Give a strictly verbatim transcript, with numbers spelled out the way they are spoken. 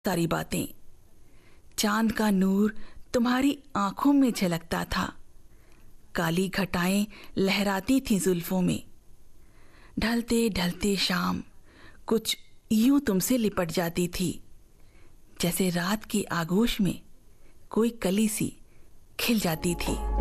सारी बातें। चांद का नूर तुम्हारी आंखों में झलकता था, काली घटाएं लहराती थी जुल्फों में। ढलते ढलते शाम कुछ यूं तुमसे लिपट जाती थी, जैसे रात की आगोश में कोई कली सी खिल जाती थी।